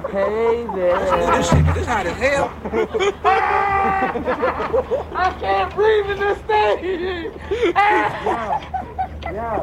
Hey there. This shit, this hot as hell. I can't breathe in this thing.